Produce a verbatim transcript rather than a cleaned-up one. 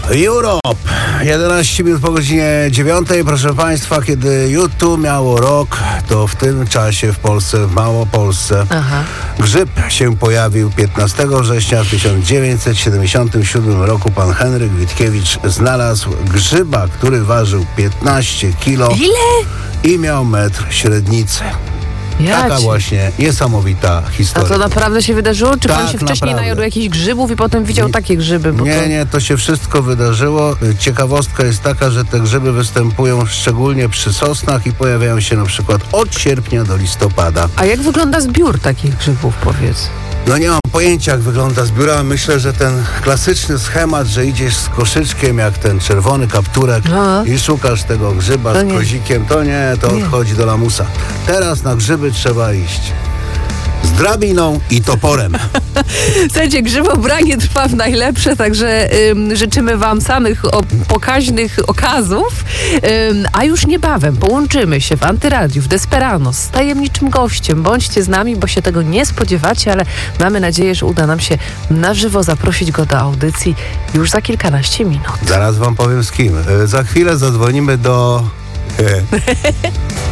Europe. jedenaście minut po godzinie dziewiątej. Proszę Państwa, kiedy YouTube miało rok, to w tym czasie w Polsce, w Małopolsce, Aha. grzyb się pojawił piętnastego września w tysiąc dziewięćset siedemdziesiątym siódmym roku. Pan Henryk Witkiewicz znalazł grzyba, który ważył piętnaście kilo Ile? i miał metr średnicy. Ja Taka cię. właśnie niesamowita A historia. to naprawdę się wydarzyło? Czy pan Tak, się wcześniej naprawdę. najadł jakichś grzybów i potem widział Nie- takie grzyby? Bo Nie, to... nie, to się wszystko wydarzyło. Ciekawostka jest taka, że te grzyby występują szczególnie przy sosnach i pojawiają się na przykład od sierpnia do listopada. A jak wygląda zbiór takich grzybów, powiedz? No nie mam pojęcia, jak wygląda zbiór. Myślę, że ten klasyczny schemat, że idziesz z koszyczkiem, jak ten czerwony kapturek No. i szukasz tego grzyba To z nie. kozikiem, to nie, to Nie. odchodzi do lamusa. Teraz na grzyby trzeba iść z drabiną i toporem. Słuchajcie, grzybobranie trwa w najlepsze, także ym, życzymy wam samych o, pokaźnych okazów, ym, a już niebawem połączymy się w Antyradiu, w Desperano z tajemniczym gościem. Bądźcie z nami, bo się tego nie spodziewacie, ale mamy nadzieję, że uda nam się na żywo zaprosić go do audycji już za kilkanaście minut. Zaraz wam powiem z kim. E, Za chwilę zadzwonimy do...